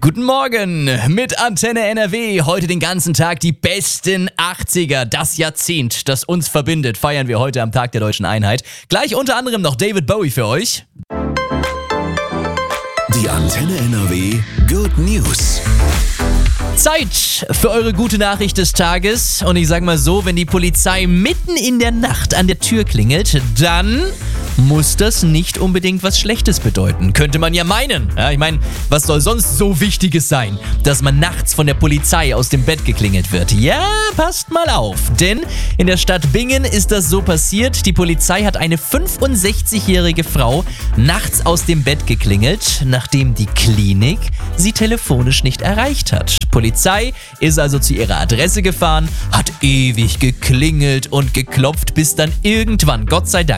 Guten Morgen mit Antenne NRW. Heute den ganzen Tag die besten 80er. Das Jahrzehnt, das uns verbindet, feiern wir heute am Tag der Deutschen Einheit. Gleich unter anderem noch David Bowie für euch. Die Antenne NRW Good News. Zeit für eure gute Nachricht des Tages. Und ich sag mal so, wenn die Polizei mitten in der Nacht an der Tür klingelt, dann muss das nicht unbedingt was Schlechtes bedeuten. Könnte man ja meinen. Ja, ich meine, was soll sonst so Wichtiges sein, dass man nachts von der Polizei aus dem Bett geklingelt wird? Ja, passt mal auf. Denn in der Stadt Bingen ist das so passiert. Die Polizei hat eine 65-jährige Frau nachts aus dem Bett geklingelt, nachdem die Klinik sie telefonisch nicht erreicht hat. Polizei ist also zu ihrer Adresse gefahren, hat ewig geklingelt und geklopft, bis dann irgendwann, Gott sei Dank,